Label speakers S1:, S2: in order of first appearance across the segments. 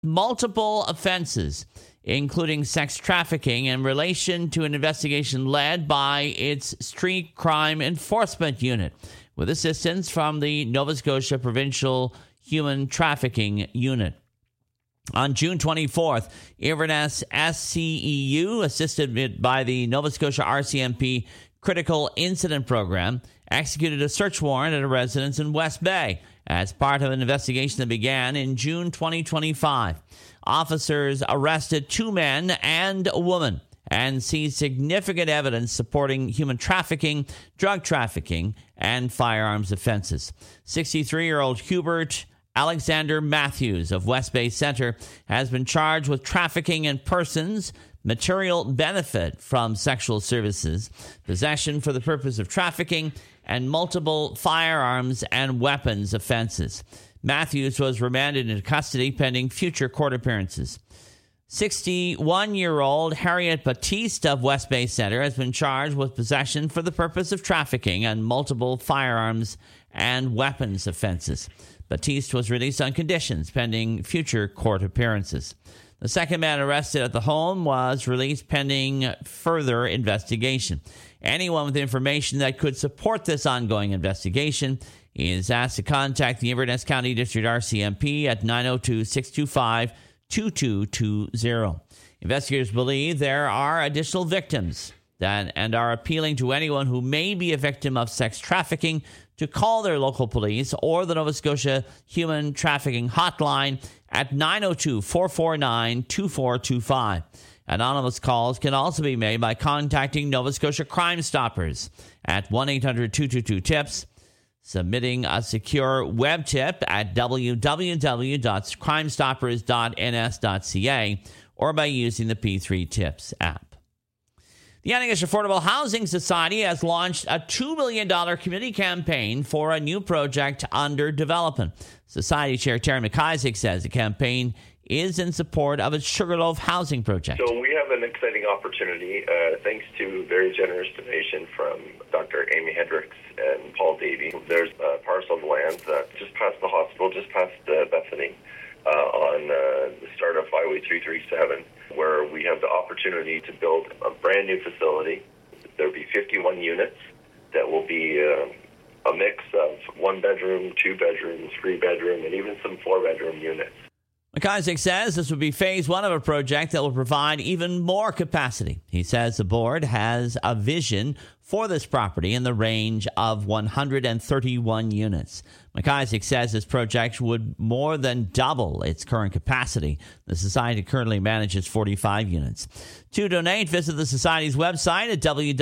S1: multiple offenses, including sex trafficking, in relation to an investigation led by its Street Crime Enforcement Unit, with assistance from the Nova Scotia Provincial Human Trafficking Unit. On June 24th, Inverness SCEU, assisted by the Nova Scotia RCMP Critical Incident Program, executed a search warrant at a residence in West Bay as part of an investigation that began in June 2025. Officers arrested 2 men and a woman and seized significant evidence supporting human trafficking, drug trafficking, and firearms offenses. 63-year-old Hubert Alexander Matthews of West Bay Centre has been charged with trafficking in persons, material benefit from sexual services, possession for the purpose of trafficking, and multiple firearms and weapons offenses. Matthews was remanded into custody pending future court appearances. 61-year-old Harriet Batiste of West Bay Centre has been charged with possession for the purpose of trafficking and multiple firearms and weapons offenses. Batiste was released on conditions pending future court appearances. The second man arrested at the home was released pending further investigation. Anyone with information that could support this ongoing investigation is asked to contact the Inverness County District RCMP at 902-625-2220. Investigators believe there are additional victims and are appealing to anyone who may be a victim of sex trafficking to call their local police or the Nova Scotia Human Trafficking Hotline at 902-449-2425. Anonymous calls can also be made by contacting Nova Scotia Crime Stoppers at 1-800-222-TIPS, submitting a secure web tip at www.crimestoppers.ns.ca, or by using the P3 Tips app. The Antigonish Affordable Housing Society has launched a $2 million community campaign for a new project under development. Society Chair Terry McIsaac says the campaign is in support of its Sugarloaf housing project.
S2: So we have an exciting opportunity, thanks to very generous donation from Dr. Amy Hendricks and Paul Davey. There's a parcel of land just past the hospital, just past Bethany, on the start of Highway 337, where we have the opportunity to build a brand new facility. There'll be 51 units that will be a mix of 1-bedroom, 2-bedroom, 3-bedroom, and even some 4-bedroom units.
S1: McIsaac says this would be phase 1 of a project that will provide even more capacity. He says the board has a vision for this property in the range of 131 units. McIsaac says this project would more than double its current capacity. The society currently manages 45 units. To donate, visit the society's website at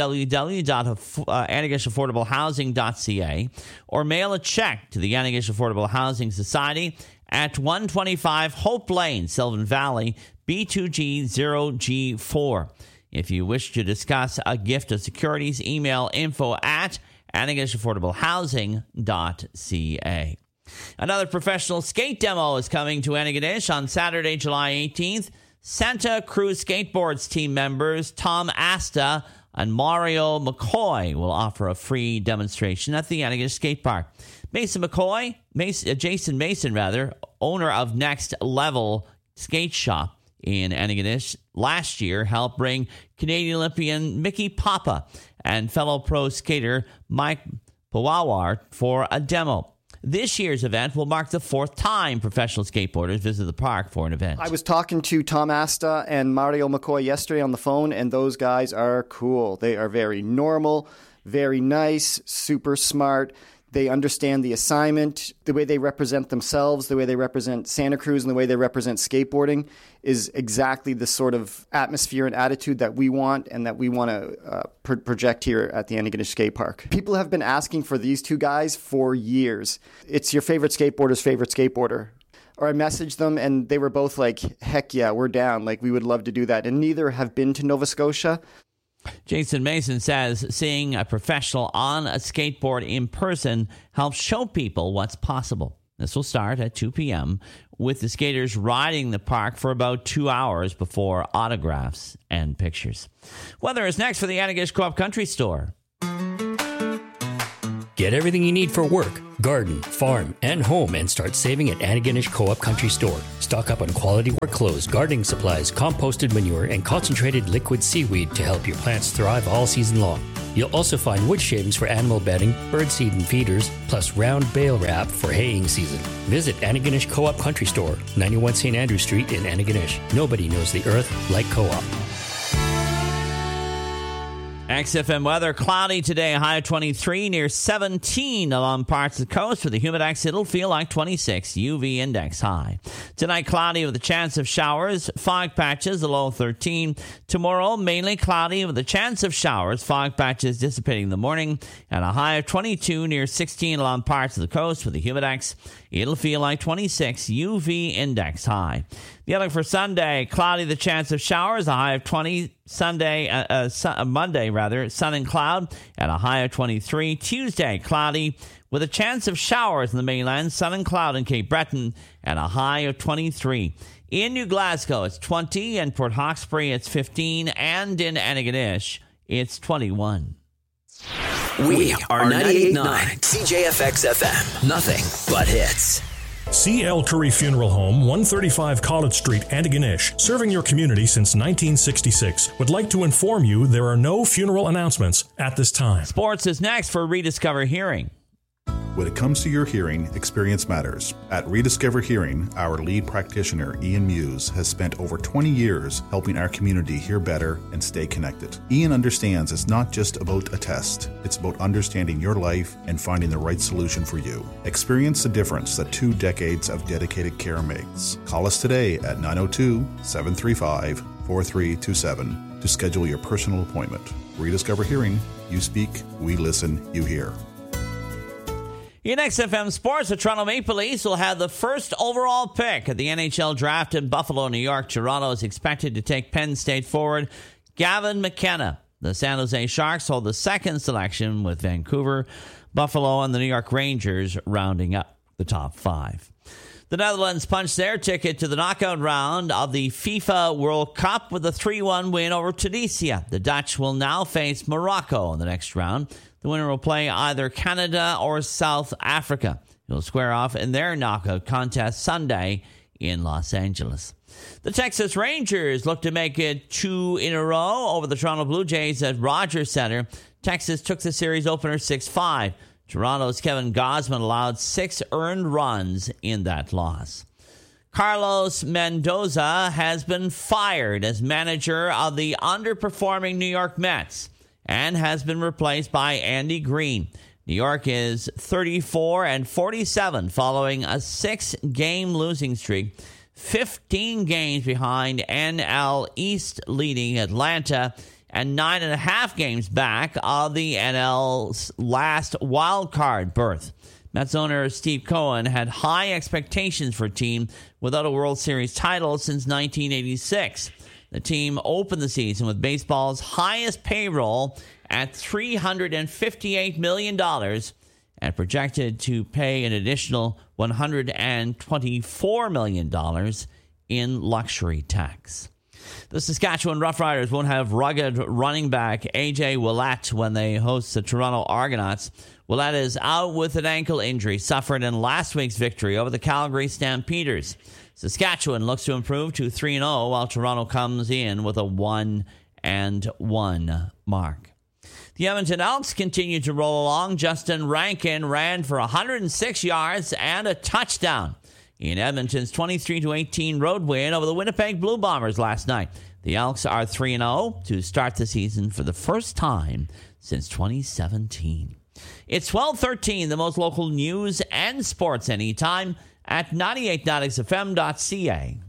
S1: www.antigonish-affordablehousing.ca or mail a check to the Antigonish Affordable Housing Society at 125 Hope Lane, Sylvan Valley, B2G0G4. If you wish to discuss a gift of securities, email info@antigonish-affordablehousing.ca. Another professional skate demo is coming to Antigonish on Saturday, July 18th. Santa Cruz Skateboards team members Tom Asta and Mario McCoy will offer a free demonstration at the Antigonish Skate Park. Jason Mason, owner of Next Level Skate Shop in Antigonish, last year helped bring Canadian Olympian Mickey Papa and fellow pro skater Mike Pawawar for a demo. This year's event will mark the 4th time professional skateboarders visit the park for an event.
S3: I was talking to Tom Asta and Mario McCoy yesterday on the phone, and those guys are cool. They are very normal, very nice, super smart. They understand the assignment, the way they represent themselves, the way they represent Santa Cruz, and the way they represent skateboarding is exactly the sort of atmosphere and attitude that we want and that we want to project here at the Antigonish Skate Park. People have been asking for these two guys for years. It's your favorite skateboarder's favorite skateboarder. Or I messaged them and they were both like, heck yeah, we're down. Like, we would love to do that. And neither have been to Nova Scotia.
S1: Jason Mason says seeing a professional on a skateboard in person helps show people what's possible. This will start at 2 p.m. with the skaters riding the park for about 2 hours before autographs and pictures. Weather is next for the Antigonish Co-op Country Store.
S4: Get everything you need for work, garden, farm, and home and start saving at Antigonish Co-op Country Store. Stock up on quality work clothes, gardening supplies, composted manure, and concentrated liquid seaweed to help your plants thrive all season long. You'll also find wood shavings for animal bedding, birdseed and feeders, plus round bale wrap for haying season. Visit Antigonish Co-op Country Store, 91 St. Andrew Street in Antigonish. Nobody knows the earth like Co-op.
S1: XFM weather, cloudy today, high of 23, near 17 along parts of the coast. For the Humidex, it'll feel like 26, UV index high. Tonight, cloudy with a chance of showers, fog patches, a low of 13. Tomorrow, mainly cloudy with a chance of showers, fog patches dissipating in the morning, and a high of 22, near 16 along parts of the coast. For the Humidex, it'll feel like 26, UV index high. The outlook for Sunday, cloudy, the chance of showers, a high of 20. Monday, sun and cloud, and a high of 23. Tuesday, cloudy, with a chance of showers in the mainland, sun and cloud in Cape Breton, and a high of 23. In New Glasgow, it's 20, and Port Hawkesbury, it's 15, and in Antigonish, it's 21.
S5: We are 98.9 CJFX FM. Nothing but hits.
S6: C.L. Curry Funeral Home, 135 College Street, Antigonish, serving your community since 1966, would like to inform you there are no funeral announcements at this time.
S1: Sports is next for Rediscover Hearing.
S7: When it comes to your hearing, experience matters. At Rediscover Hearing, our lead practitioner, Ian Muse, has spent over 20 years helping our community hear better and stay connected. Ian understands it's not just about a test. It's about understanding your life and finding the right solution for you. Experience the difference that 2 decades of dedicated care makes. Call us today at 902-735-4327 to schedule your personal appointment. Rediscover Hearing. You speak, we listen, you hear.
S1: In XFM Sports, the Toronto Maple Leafs will have the first overall pick at the NHL draft in Buffalo, New York. Toronto is expected to take Penn State forward Gavin McKenna. The San Jose Sharks hold the second selection, with Vancouver, Buffalo, and the New York Rangers rounding up the top 5. The Netherlands punched their ticket to the knockout round of the FIFA World Cup with a 3-1 win over Tunisia. The Dutch will now face Morocco in the next round. The winner will play either Canada or South Africa. It will square off in their knockout contest Sunday in Los Angeles. The Texas Rangers look to make it 2 in a row over the Toronto Blue Jays at Rogers Center. Texas took the series opener 6-5. Toronto's Kevin Gausman allowed 6 earned runs in that loss. Carlos Mendoza has been fired as manager of the underperforming New York Mets and has been replaced by Andy Green. New York is 34-47 following a 6-game losing streak, 15 games behind NL East leading Atlanta, and 9.5 games back of the NL's last wildcard berth. Mets owner Steve Cohen had high expectations for a team without a World Series title since 1986. The team opened the season with baseball's highest payroll at $358 million and projected to pay an additional $124 million in luxury tax. The Saskatchewan Roughriders won't have rugged running back A.J. Ouellette when they host the Toronto Argonauts. Ouellette is out with an ankle injury suffered in last week's victory over the Calgary Stampeders. Saskatchewan looks to improve to 3-0, while Toronto comes in with a 1-1 mark. The Edmonton Elks continue to roll along. Justin Rankin ran for 106 yards and a touchdown in Edmonton's 23-18 road win over the Winnipeg Blue Bombers last night. The Elks are 3-0 to start the season for the first time since 2017. It's 12:13, the most local news and sports anytime at 98.9xfm.ca.